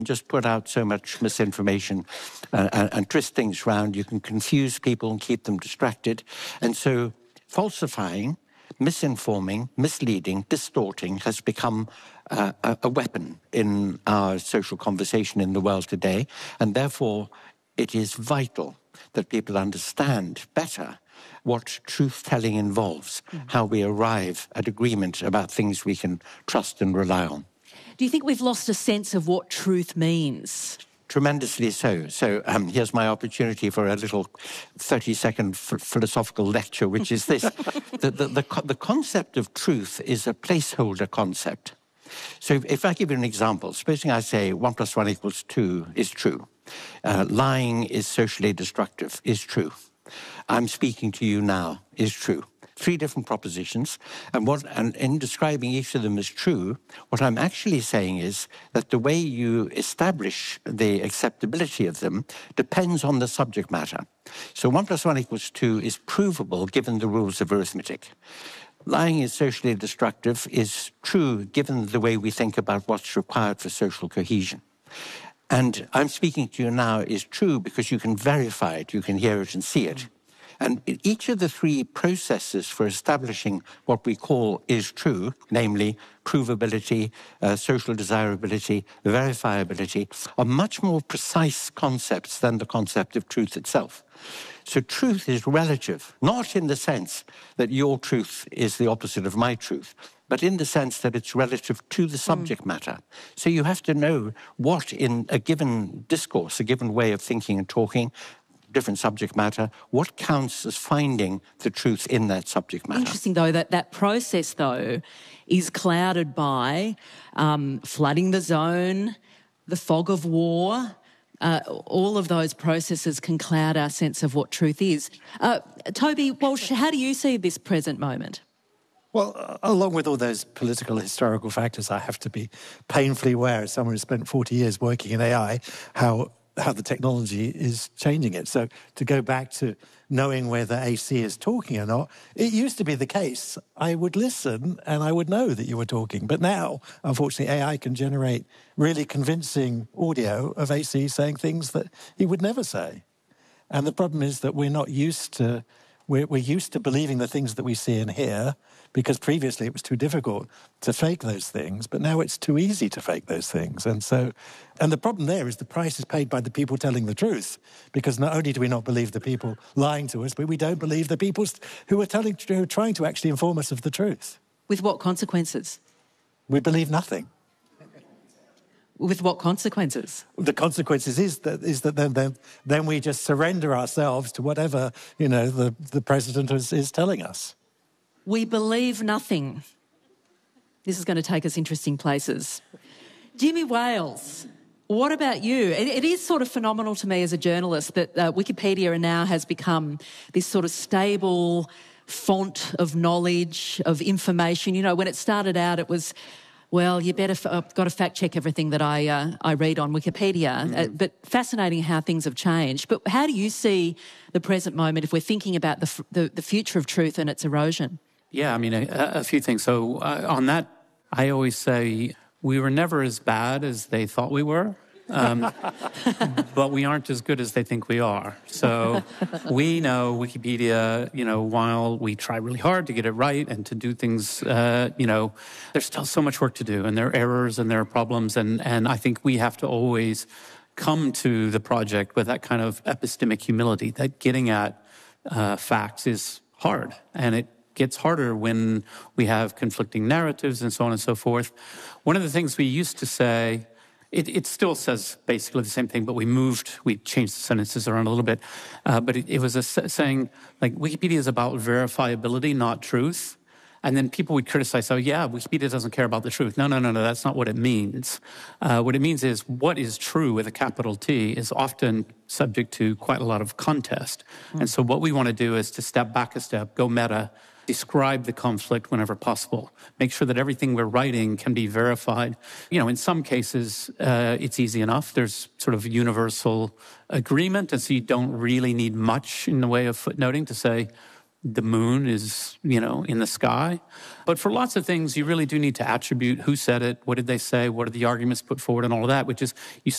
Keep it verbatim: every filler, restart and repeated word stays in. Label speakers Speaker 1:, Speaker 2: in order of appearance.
Speaker 1: just put out so much misinformation uh, and, and twist things around. You can confuse people and keep them distracted. And so falsifying, misinforming, misleading, distorting has become uh, a, a weapon in our social conversation in the world today. And therefore, it is vital that people understand better what truth-telling involves, mm. how we arrive at agreement about things we can trust and rely on.
Speaker 2: Do you think we've lost a sense of what truth means?
Speaker 1: Tremendously so. So um, here's my opportunity for a little thirty-second f- philosophical lecture, which is this. the, the, the, co- the concept of truth is a placeholder concept. So if, if I give you an example, supposing I say one plus one equals two is true. Uh, lying is socially destructive is true. I'm speaking to you now is true. Three different propositions, and what and in describing each of them as true, what I'm actually saying is that the way you establish the acceptability of them depends on the subject matter. So one plus one equals two is provable given the rules of arithmetic. Lying is socially destructive is true given the way we think about what's required for social cohesion. And I'm speaking to you now is true because you can verify it, you can hear it and see it. And each of the three processes for establishing what we call is true, namely provability, uh, social desirability, verifiability, are much more precise concepts than the concept of truth itself. So truth is relative, not in the sense that your truth is the opposite of my truth, but in the sense that it's relative to the subject mm. matter. So you have to know what in a given discourse, a given way of thinking and talking, different subject matter, what counts as finding the truth in that subject matter.
Speaker 2: Interesting, though, that that process, though, is clouded by um, flooding the zone, the fog of war. Uh, all of those processes can cloud our sense of what truth is. Uh, Toby Walsh, how do you see this present moment?
Speaker 3: Well, along with all those political historical factors, I have to be painfully aware, as someone who spent forty years working in A I, how how the technology is changing it. So to go back to knowing whether A C is talking or not, it used to be the case. I would listen and I would know that you were talking. But now, unfortunately, A I can generate really convincing audio of A C saying things that he would never say. And the problem is that we're not used to, we're, we're used to believing the things that we see and hear, because previously it was too difficult to fake those things, but now it's too easy to fake those things. And so, and the problem there is the price is paid by the people telling the truth, because not only do we not believe the people lying to us, but we don't believe the people who are telling, who are trying to actually inform us of the truth.
Speaker 2: With what consequences?
Speaker 3: We believe nothing.
Speaker 2: With what consequences?
Speaker 3: The consequences is that is that then then, then we just surrender ourselves to whatever, you know, the, the president is, is telling us.
Speaker 2: We believe nothing. This is going to take us interesting places. Jimmy Wales, what about you? It, it is sort of phenomenal to me as a journalist that uh, Wikipedia now has become this sort of stable font of knowledge, of information. You know, when it started out, it was, well, you better, f- I've got to fact check everything that I uh, I read on Wikipedia. Mm-hmm. Uh, but fascinating how things have changed. But how do you see the present moment if we're thinking about the f- the, the future of truth and its erosion?
Speaker 4: Yeah, I mean, a, a few things. So uh, on that, I always say we were never as bad as they thought we were, um, but we aren't as good as they think we are. So we know Wikipedia, you know, while we try really hard to get it right and to do things, uh, you know, there's still so much work to do, and there are errors and there are problems, and, and I think we have to always come to the project with that kind of epistemic humility, that getting at uh, facts is hard, and it gets harder when we have conflicting narratives and so on and so forth. One of the things we used to say, it, it still says basically the same thing, but we moved, we changed the sentences around a little bit, uh, but it, it was a saying, like, Wikipedia is about verifiability, not truth. And then people would criticize, oh, yeah, Wikipedia doesn't care about the truth. No, no, no, no, that's not what it means. Uh, what it means is what is true with a capital T is often subject to quite a lot of contest. Mm. And so what we want to do is to step back a step, go meta, describe the conflict whenever possible, make sure that everything we're writing can be verified. You know, in some cases, uh, it's easy enough. There's sort of universal agreement, and so you don't really need much in the way of footnoting to say, the moon is, you know, in the sky. But for lots of things, you really do need to attribute who said it, what did they say, what are the arguments put forward, and all of that, which is you